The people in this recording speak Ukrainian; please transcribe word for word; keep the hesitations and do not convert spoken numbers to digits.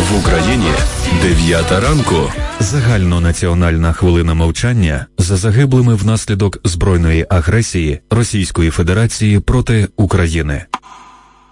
В Україні дев'ята ранку. Загальнонаціональна хвилина мовчання за загиблими внаслідок збройної агресії Російської Федерації проти України.